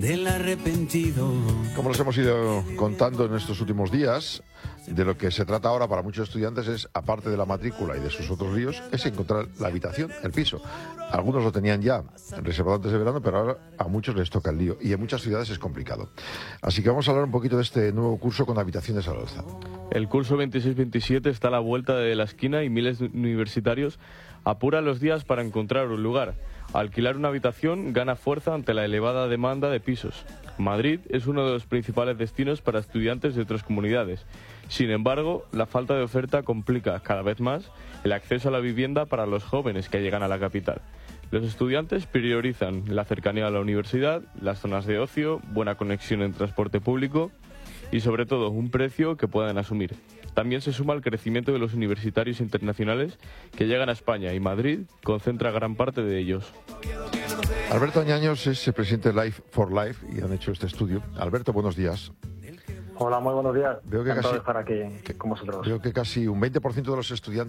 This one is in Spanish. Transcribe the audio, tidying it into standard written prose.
del arrepentido. Como les hemos ido contando en estos últimos días, de lo que se trata ahora para muchos estudiantes es, aparte de la matrícula y de sus otros líos, es encontrar la habitación, el piso. Algunos lo tenían ya reservado antes de verano, pero ahora a muchos les toca el lío y en muchas ciudades es complicado. Así que vamos a hablar un poquito de este nuevo curso con habitaciones al alza. El curso 26-27 está a la vuelta de la esquina y miles de universitarios apuran los días para encontrar un lugar. Alquilar una habitación gana fuerza ante la elevada demanda de pisos. Madrid es uno de los principales destinos para estudiantes de otras comunidades. Sin embargo, la falta de oferta complica cada vez más el acceso a la vivienda para los jóvenes que llegan a la capital. Los estudiantes priorizan la cercanía a la universidad, las zonas de ocio, buena conexión en transporte público y sobre todo un precio que puedan asumir. También se suma el crecimiento de los universitarios internacionales que llegan a España y Madrid concentra gran parte de ellos. Alberto Añaños es el presidente de Life for Life y han hecho este estudio. Alberto, buenos días. Hola, muy buenos días. Veo que Encantado de estar aquí con vosotros. Veo que casi un 20% de los estudiantes